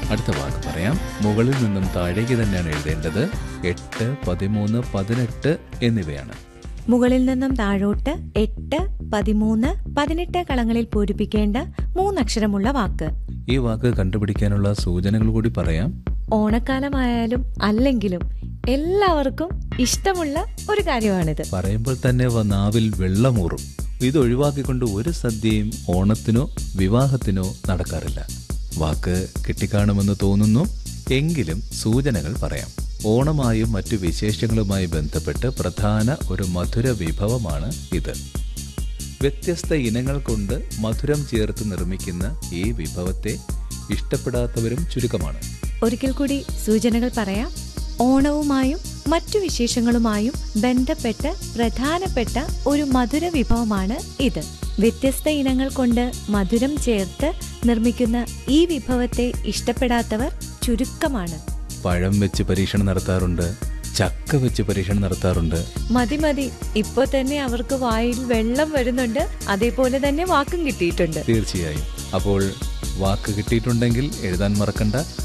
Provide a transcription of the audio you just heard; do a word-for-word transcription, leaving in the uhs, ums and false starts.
അടുത്ത വാക്ക് പറയാം. മുകളിൽ നിന്നും താഴേക്ക് തന്നെയാണ് എഴുതേണ്ടത്. എട്ട്, പതിമൂന്ന്, പതിനെട്ട് എന്നിവയാണ്. മുകളിൽ നിന്നും താഴോട്ട് എട്ട്, പതിമൂന്ന്, പതിനെട്ട് കളങ്ങളിൽ പൂരിപ്പിക്കേണ്ട മൂന്നക്ഷരമുള്ള വാക്ക്. ഈ വാക്ക് കണ്ടുപിടിക്കാനുള്ള സൂചനകൾ കൂടി പറയാം. ഓണക്കാലമായാലും അല്ലെങ്കിലും എല്ലാവർക്കും ഇഷ്ടമുള്ള ഒരു കാര്യമാണിത്. പറയുമ്പോൾ തന്നെ നാവിൽ വെള്ളമൂറും. ഇത് ഒഴിവാക്കിക്കൊണ്ട് ഒരു സദ്യയും ഓണത്തിനോ വിവാഹത്തിനോ നടക്കാറില്ല. വാക്ക് കിട്ടിക്കാണുമെന്ന് തോന്നുന്നു. എങ്കിലും സൂചനകൾ പറയാം. ഓണമായും മറ്റു വിശേഷങ്ങളുമായി ബന്ധപ്പെട്ട് പ്രധാന ഒരു മധുര വിഭവമാണ് ഇത്. വ്യത്യസ്ത ഇനങ്ങൾ കൊണ്ട് മധുരം ചേർത്ത് നിർമ്മിക്കുന്ന ഈ വിഭവത്തെ ഇഷ്ടപ്പെടാത്തവരും ചുരുക്കമാണ്. ഒരിക്കൽ കൂടി സൂചനകൾ പറയാം. ഓണവുമായും മറ്റു വിശേഷങ്ങളുമായും ബന്ധപ്പെട്ട് പ്രധാനപ്പെട്ട ഒരു മധുര വിഭവമാണ് ഇത്. വ്യത്യസ്ത ഇനങ്ങൾ കൊണ്ട് മധുരം ചേർത്ത് നിർമ്മിക്കുന്ന ഈ വിഭവത്തെ ഇഷ്ടപ്പെടാത്തവർ ചുരുക്കമാണ്. പഴം വെച്ച് പരീക്ഷണം നടത്താറുണ്ട്, ചക്ക വെച്ച് പരീക്ഷണം നടത്താറുണ്ട്. മതി മതി, ഇപ്പൊ തന്നെ അവർക്ക് വായിൽ വെള്ളം വരുന്നുണ്ട്. അതേപോലെ തന്നെ വാക്കും കിട്ടിയിട്ടുണ്ട്. തീർച്ചയായും. അപ്പോൾ വാക്ക് കിട്ടിയിട്ടുണ്ടെങ്കിൽ എഴുതാൻ മറക്കണ്ട.